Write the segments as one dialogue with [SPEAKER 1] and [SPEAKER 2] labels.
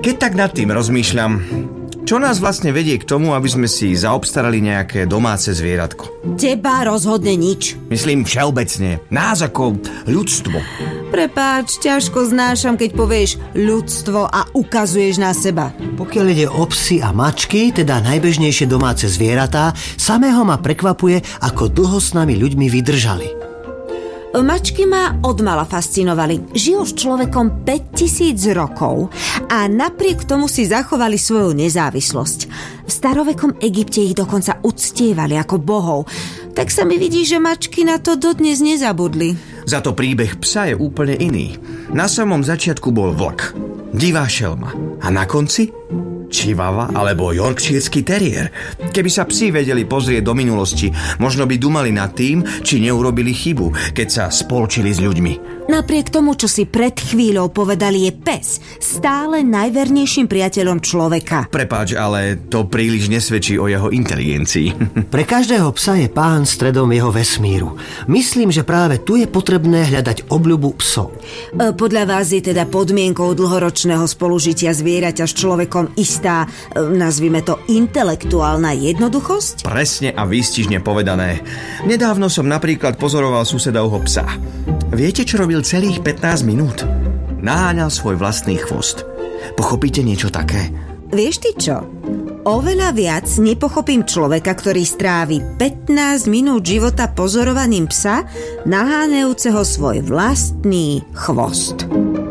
[SPEAKER 1] Keď tak nad tým rozmýšľam, čo nás vlastne vedie k tomu, aby sme si zaobstarali nejaké domáce zvieratko?
[SPEAKER 2] Teba rozhodne nič.
[SPEAKER 1] Myslím všeobecne. Nás ako ľudstvo.
[SPEAKER 2] Prepáč, ťažko znášam, keď povieš ľudstvo a ukazuješ na seba.
[SPEAKER 3] Pokiaľ ide o psy a mačky, teda najbežnejšie domáce zvieratá, samého ma prekvapuje, ako dlho s nami ľuďmi vydržali.
[SPEAKER 2] Mačky ma odmala fascinovali. Žijú s človekom 5000 rokov a napriek tomu si zachovali svoju nezávislosť. V starovekom Egypte ich dokonca uctievali ako bohov. Tak sa mi vidí, že mačky na to dodnes nezabudli.
[SPEAKER 1] Za to príbeh psa je úplne iný. Na samom začiatku bol vlk, divá šelma a na konci čivava alebo yorkshírsky teriér. Keby sa psi vedeli pozrieť do minulosti, možno by dumali nad tým, či neurobili chybu, keď sa spolčili s ľuďmi.
[SPEAKER 2] Napriek tomu, čo si pred chvíľou povedali, je pes stále najvernejším priateľom človeka.
[SPEAKER 1] Prepáč, ale to príliš nesvedčí o jeho inteligencii.
[SPEAKER 3] Pre každého psa je pán stredom jeho vesmíru. Myslím, že práve tu je potrebné hľadať obľubu psov.
[SPEAKER 2] Podľa vás je teda podmienkou dlhoročného spolužitia zvieraťa s človekom istá, nazvime to, intelektuálna jednoduchosť?
[SPEAKER 1] Presne a výstižne povedané. Nedávno som napríklad pozoroval susedovho psa. Viete, čo robil celých 15 minút? Naháňal svoj vlastný chvost. Pochopíte niečo také?
[SPEAKER 2] Vieš ty čo? Oveľa viac nepochopím človeka, ktorý strávi 15 minút života pozorovaním psa, naháňajúceho svoj vlastný chvost.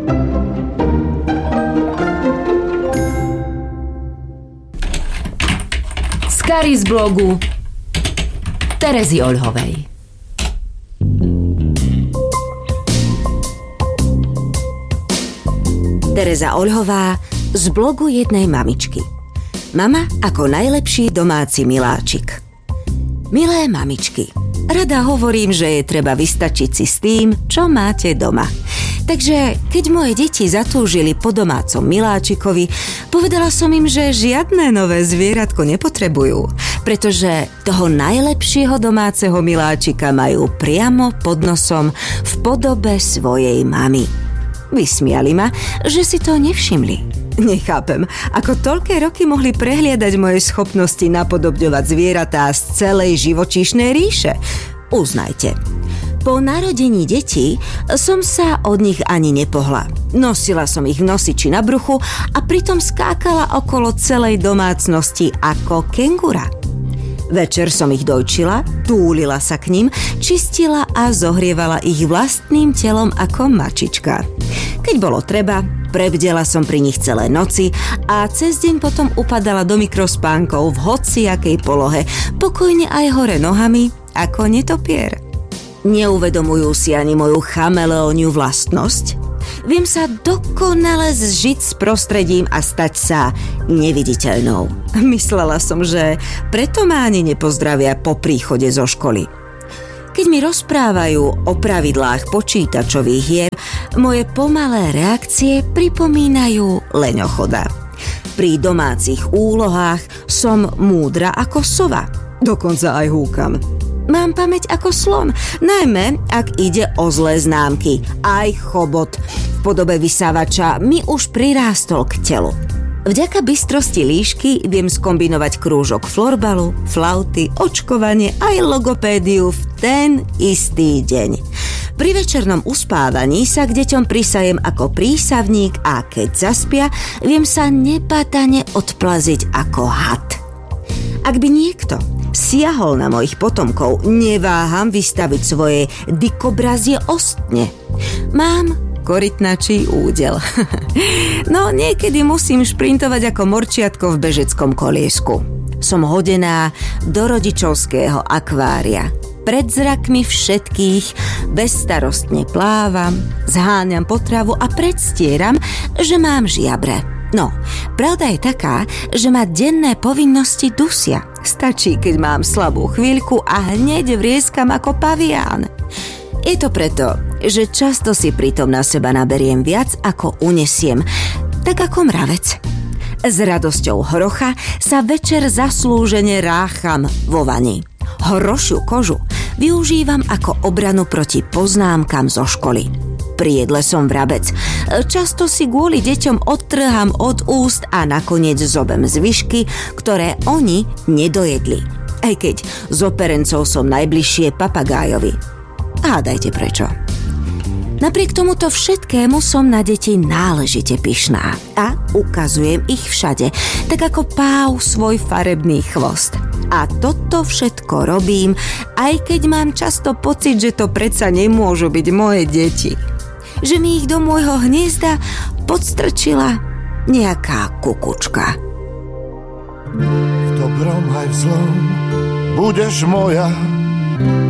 [SPEAKER 4] Skary z blogu Terezy Oľhovej.
[SPEAKER 2] Tereza Oľhová z blogu jednej mamičky. Mama ako najlepší domáci miláčik. Milé mamičky, rada hovorím, že je treba vystačiť si s tým, čo máte doma. Takže keď moje deti zatúžili po domácom miláčikovi, povedala som im, že žiadne nové zvieratko nepotrebujú, pretože toho najlepšieho domáceho miláčika majú priamo pod nosom v podobe svojej mamy. Vysmiali ma, že si to nevšimli. Nechápem, ako toľké roky mohli prehliadať moje schopnosti napodobňovať zvieratá z celej živočíšnej ríše. Uznajte. Po narodení detí som sa od nich ani nepohla. Nosila som ich v nosiči na bruchu a pritom skákala okolo celej domácnosti ako kengura. Večer som ich dojčila, túlila sa k ním, čistila a zohrievala ich vlastným telom ako mačička. Keď bolo treba, prebdela som pri nich celé noci a cez deň potom upadala do mikrospánkov v hociakej polohe, pokojne aj hore nohami ako netopier. Neuvedomujú si ani moju chameleóniu vlastnosť? Viem sa dokonale zžiť s prostredím a stať sa neviditeľnou. Myslela som, že preto ma ani nepozdravia po príchode zo školy. Keď mi rozprávajú o pravidlách počítačových hier, moje pomalé reakcie pripomínajú leňochoda. Pri domácich úlohách som múdra ako sova. Dokonca aj húkam. Mám pamäť ako slon, najmä ak ide o zlé známky. Aj chobot v podobe vysávača mi už prirástol k telu. Vďaka bystrosti líšky viem skombinovať krúžok florbalu, flauty, očkovanie aj logopédiu v ten istý deň. Pri večernom uspávaní sa k deťom prisajem ako prísavník a keď zaspia, viem sa nebadane odplaziť ako had. Ak by niekto siahol na mojich potomkov, neváham vystaviť svoje dikobrazie ostne. Mám korytnačí údel. No niekedy musím šprintovať ako morčiatko v bežeckom koliesku. Som hodená do rodičovského akvária. Pred zrakmi všetkých bezstarostne plávam, zháňam potravu a predstieram, že mám žiabre. No, pravda je taká, že ma denné povinnosti dusia. Stačí, keď mám slabú chvíľku a hneď vrieskam ako pavián. Je to preto, že často si pritom na seba naberiem viac, ako unesiem, tak ako mravec. S radosťou hrocha sa večer zaslúžene rácham vo vani. Hrošiu kožu využívam ako obranu proti poznámkam zo školy. Pri jedle som vrabec. Často si kvôli deťom odtrhám od úst a nakoniec zobem zvyšky, ktoré oni nedojedli. Aj keď s operencov som najbližšie papagájovi. Hádajte prečo. Napriek tomuto všetkému som na deti náležite pyšná a ukazujem ich všade, tak ako páv svoj farebný chvost. A toto všetko robím, aj keď mám často pocit, že to predsa nemôžu byť moje deti. Že mi ich do môjho hniezda podstrčila nejaká kukučka.
[SPEAKER 5] V dobrom aj v zlom budeš moja,